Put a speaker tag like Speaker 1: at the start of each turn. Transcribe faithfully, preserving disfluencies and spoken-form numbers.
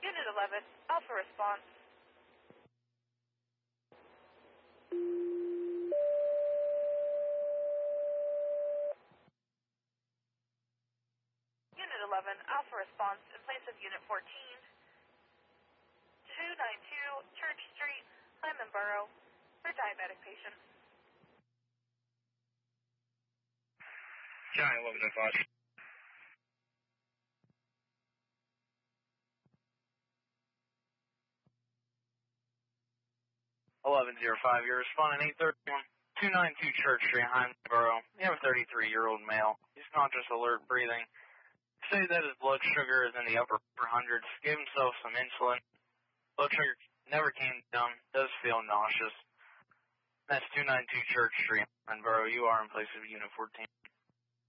Speaker 1: Unit eleven, Alpha response. Unit eleven, Alpha response in place of Unit fourteen. two ninety-two Church Street, Hyman Borough, for diabetic patient.
Speaker 2: County eleven oh five. eleven oh five, you're responding eight thirty-one, two ninety-two Church Street, Hyman Borough. You have a thirty-three-year-old male. He's conscious, alert, breathing. Say that his blood sugar is in the upper hundreds. Give himself some insulin. Blood sugar never came down. Does feel nauseous. That's two ninety-two Church Street, Hyman Borough. You are in place of Unit fourteen.